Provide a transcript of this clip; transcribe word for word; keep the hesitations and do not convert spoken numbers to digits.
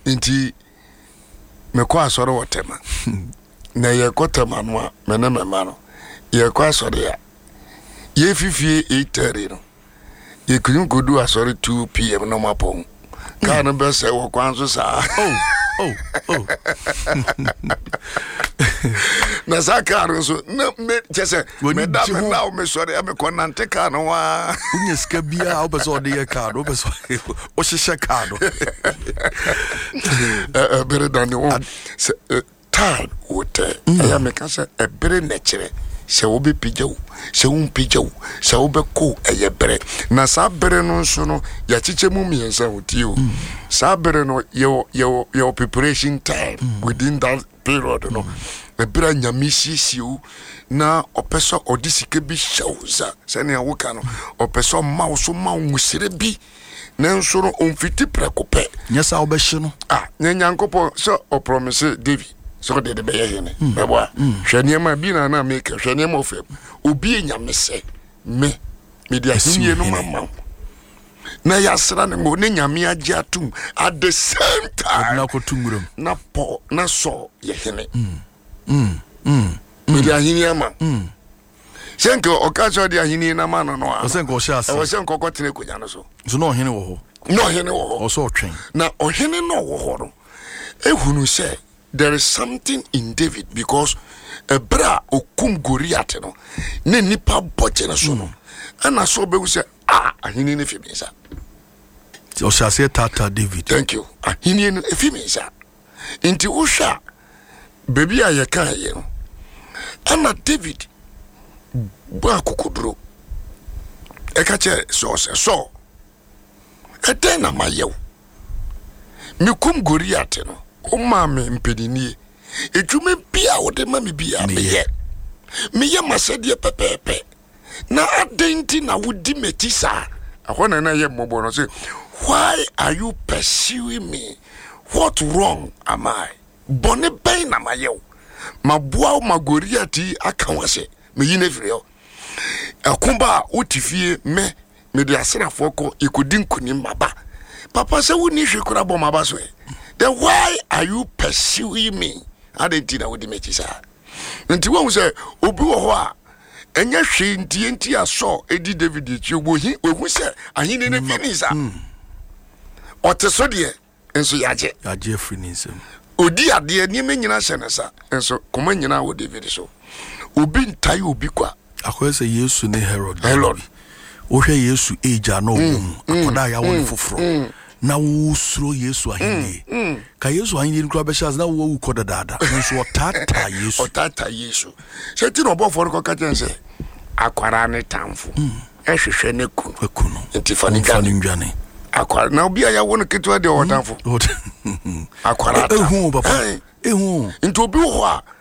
Inti me kwa asore wotema na ye kotema no me ne mema no ye kwa asore ya ye fifie eight thirty no ye kunu godu asore two p m no mapon ka no be se wo kwanso sa oh oh oh na sakaro so na me jese me da me na o me sore me konante ka no wa unya ska bia o be so de ye ka do be so o hihye ka do eh bere dan ni o time wote aya me ka se e bere na kire se wo be pijaw se wo pijaw se wo be ko eye bere na sa bere no so no ya chiche mu miensa otio sa bere no yo yo yo preparation time within that period no e bere nyamisi siu na opeso odisike bi shawza se ne awoka no opeso mauso mausire bi na nso no onfiti prekope nyesa wo be hye no ah nyanyankopon so o promise David so de de be ye ne beboa hwaniema bi na na make hwaniema ofem obi enyamese me media hinie no mama na yasra ne ngo ne nyame agye atum at the same time na kotungurum na po na so ye hene mm mm mm media hinie ma mm senko okaso de hinie na ma no no a senko sha ase o senko kotene konya no so so no hene wo ho no hene wo ho o so twen na o hene no wo ho no ehunu se there is something in David because a bra okum Goliath no ne nipa boche na so no ana so be say ah ahini ne fimisa o sha say tata David thank you ahini ne fimisa inti usha baby aye kan ye no ana David ba kokudro e ka che so so e den na mayew mi kum Goliath no o mame mpedini edwuma bia wo de mame bia meye meye masede pepepe na adenti na wodi metisa ahona na ye mmobo no say why are you pursuing me what wrong am I bone ben na mayew maboa magoriati akanwase meyi na fire akumba otifie me me de asrafo ko ikodi nkuni maba papa say woni hwekura bo maba so then why are you pursuing me? I didn't know what the match is. Nti won say obi wo ho a enya hwe ntie ntie aso edi David chi obo hi ohu say ahine ne finisa. Oteso de enso yaje yaje finisem. Odi ade ni me nyina hye ne sa enso koma nyina wo David so. Obi ntai obi kwa akwese Yesu ne Herod. Herod. Wo hwe Yesu age no bom akoda ya won foforo. Na wusro Yesu ahini mm. Ka Yesu ahini nkura be shaz na wo wuko dada nso otata Yesu otata Yesu se ti no bo for ko ka tense akwara ne tamfo ehwehwe ne ku ku no nti fani gani akwara na obi aya won ketwa de otamfo akwara ehu papa ehu nti obi ho a